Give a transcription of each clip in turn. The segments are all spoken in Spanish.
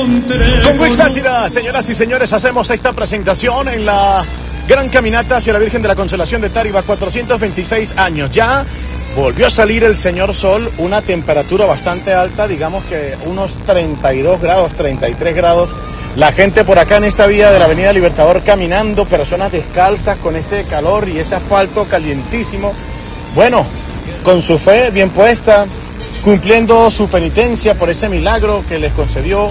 Con Wix Táchira, señoras y señores, hacemos esta presentación en la gran caminata hacia la Virgen de la Consolación de Táriba, 426 años. Ya volvió a salir el señor Sol, una temperatura bastante alta, digamos que unos 32 grados, 33 grados. La gente por acá en esta vía de la Avenida Libertador caminando, personas descalzas con este calor y ese asfalto calientísimo. Bueno, con su fe bien puesta, cumpliendo su penitencia por ese milagro que les concedió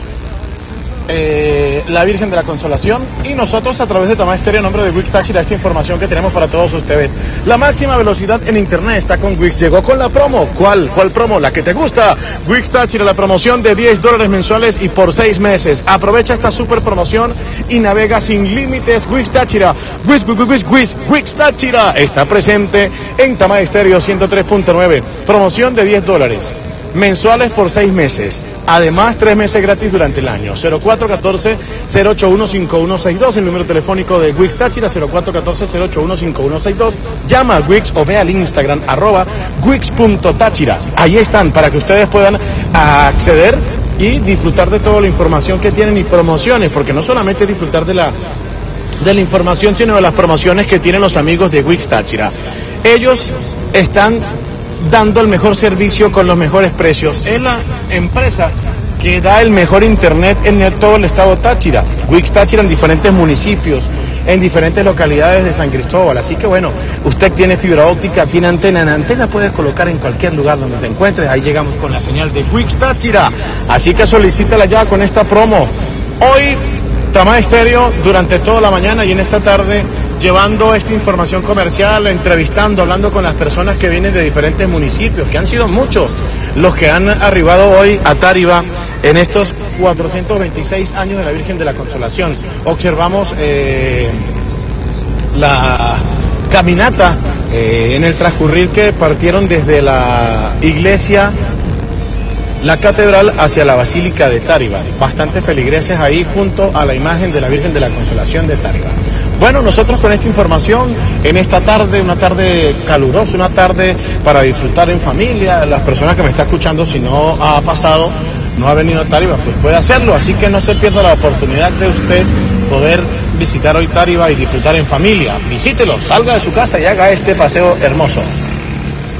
la Virgen de la Consolación, y nosotros a través de Tamá Estéreo, en nombre de Wix Táchira, esta información que tenemos para todos ustedes. La máxima velocidad en internet está con Wix. Llegó con la promo. ¿Cuál promo? La que te gusta. Wix Táchira, la promoción de $10 mensuales y por 6 meses. Aprovecha esta super promoción y navega sin límites. Wix Táchira. Wix Táchira está presente en Tamá Estéreo 103.9. Promoción de $10 mensuales por 6 meses. Además, 3 meses gratis durante el año. 0414-081-5162, el número telefónico de Wix Táchira, 0414-081-5162. Llama a Wix o ve al Instagram, @wix.táchira. Ahí están, para que ustedes puedan acceder y disfrutar de toda la información que tienen y promociones, porque no solamente disfrutar de la información, sino de las promociones que tienen los amigos de Wix Táchira. Ellos están dando el mejor servicio con los mejores precios. Es la empresa que da el mejor internet en todo el estado Táchira. Wix Táchira en diferentes municipios, en diferentes localidades de San Cristóbal. Así que bueno, usted tiene fibra óptica, tiene antena. En antena puedes colocar en cualquier lugar donde te encuentres. Ahí llegamos con la señal de Wix Táchira. Así que solicítala ya con esta promo. Hoy, Tamá Estéreo, durante toda la mañana y en esta tarde, llevando esta información comercial, entrevistando, hablando con las personas que vienen de diferentes municipios, que han sido muchos los que han arribado hoy a Táriba en estos 426 años de la Virgen de la Consolación. Observamos la caminata en el transcurrir que partieron desde la iglesia, la catedral, hacia la Basílica de Táriba. Bastantes feligreses ahí junto a la imagen de la Virgen de la Consolación de Táriba. Bueno, nosotros con esta información, en esta tarde, una tarde calurosa, una tarde para disfrutar en familia. Las personas que me están escuchando, si no ha pasado, no ha venido a Táriba, pues puede hacerlo. Así que no se pierda la oportunidad de usted poder visitar hoy Táriba y disfrutar en familia. Visítelo, salga de su casa y haga este paseo hermoso.